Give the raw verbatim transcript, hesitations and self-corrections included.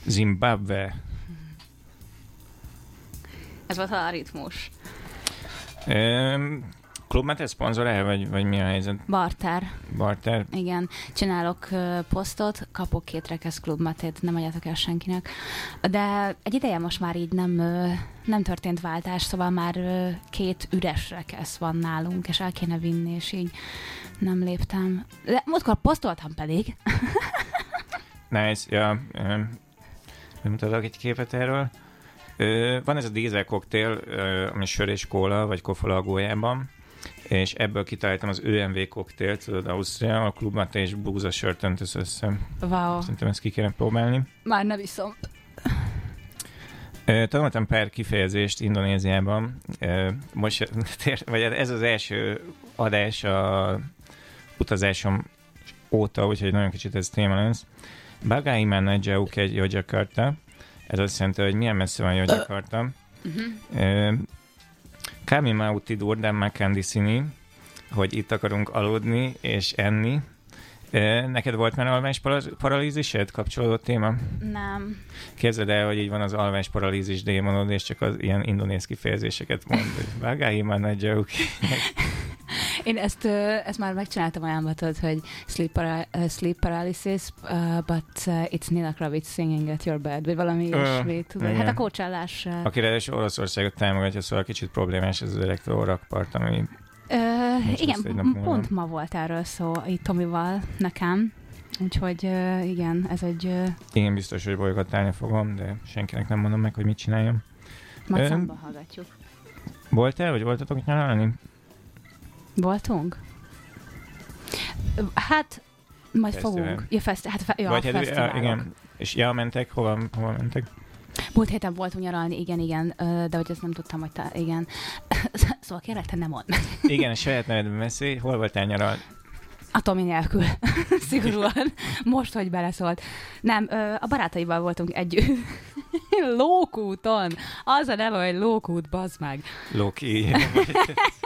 Zimbabwe. Ez volt a ritmus. Club Mate szponzor-e, vagy, vagy mi a helyzet? Barter. Barter. Igen. Csinálok uh, posztot, kapok két rekesz Club Matét, nem adjátok el senkinek. De egy ideje most már így nem, uh, nem történt váltás, szóval már uh, két üres rekesz van nálunk, és el kéne vinni, és így nem léptem. De múltkor posztoltam pedig. Nice, ja. Mutatok egy képet erről. Ö, van ez a dízel koktél, ö, ami sör és kóla, vagy kofola gólyában, és ebből kitaláltam az ö em vé koktélt, tudod, Ausztria, a Club Mate és búza sört öntesz össze. Wow. Szerintem ezt ki kéne próbálni. Már ne viszom. Ö, tanultam pár kifejezést Indonéziában. Ö, most, vagy ez az első adás a utazásom óta, úgyhogy nagyon kicsit ez téma lesz. Bagai mana jauh ke Yogyakarta. Ez azt jelenti, hogy milyen messze van Yogyakarta. Uh-huh. Kami mau tidur dan makan di sini, hogy itt akarunk aludni és enni. Neked volt már alvásparalízised kapcsolódó téma? Nem. Képzeld el, hogy így van az alvásparalízis démonod, és csak az ilyen indonéz kifejezéseket mond, hogy Bagai mana jauh ke. Én ezt, ezt már megcsináltam ajánlatot, hogy sleep, para, uh, sleep paralysis, uh, but uh, it's Nina Kravitz singing at your bed, vagy valami ilyesmi. Uh, hát a kócsálás... Uh... Akire is Oroszországot támogatja, szóval kicsit problémás ez az elektrorakpart, ami... Uh, igen, pont ma volt erről szó itt Tomival nekem, úgyhogy uh, igen, ez egy... Uh... Én biztos, hogy bolygottálni fogom, de senkinek nem mondom meg, hogy mit csináljam. Majd uh, számba hallgatjuk. Voltál, vagy voltatok nyaralni? Voltunk? Hát, majd fesztivál. Fogunk. Ja, feszti- hát, fe- ja, vagy fesztiválok. Hát, igen. És ja, mentek? Hova, hova mentek? Múlt héten voltunk nyaralni, igen, igen, de hogy ezt nem tudtam, hogy te, igen. Szóval kérlek, te nem mondd meg. Igen, a saját nevedben beszélj. Hol voltál nyaralni? A Tomi nélkül. Szigorúan. Most, hogy beleszólt. Nem, a barátaival voltunk együtt. Lókúton. Az a neve, hogy Lókút, bazd meg. Lóki.